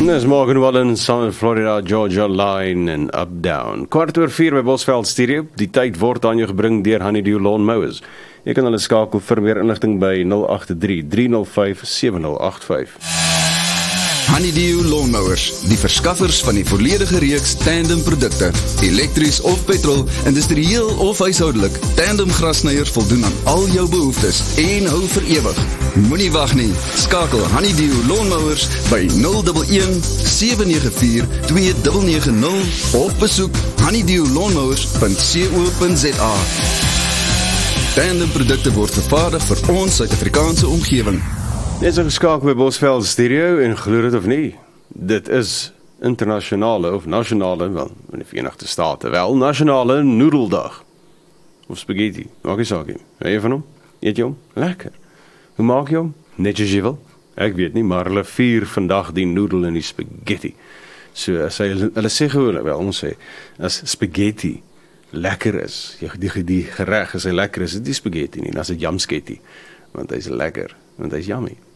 Dis Morgan Wallen, South Florida, Georgia Line en Up Down. 4:15 by Bosveld Studio. Die tyd word aan jou gebring deur Honeydew Lawn Mowers. Jy kan hulle skakel vir meer inligting by 083-305-7085. Honeydew Lawnmowers, die verskaffers van die volledige reeks tandem produkte, elektries of petrol, industrieel of huishoudelik. Tandem grassnyers voldoen aan al jou behoeftes en hou vir ewig. Moenie wag nie, skakel Honeydew Lawnmowers by 011-794-2990 of besoek honeydewlawnmowers.co.za. Tandem produkte word vervaardig vir ons Suid-Afrikaanse omgewing. Dit is geskakel by Bosveld Studio en glo dit of nie, dit is internasionale of nasionale, wel, in die Verenigde State, wel, nasionale noedeldag. Of spaghetti, maak jy saakie. Weet jy van hom? Eet jy hom? Lekker. Hoe maak jy hom? Netjes jy wil? Ek weet nie, maar hulle vier vandag die noedel en die spaghetti. So, as hulle sê gewoon, wel, ons sê, as spaghetti lekker is, die gereg as hy lekker is die spaghetti nie, dan is dit jamsketty, want hy is lekker, want hy is yummy.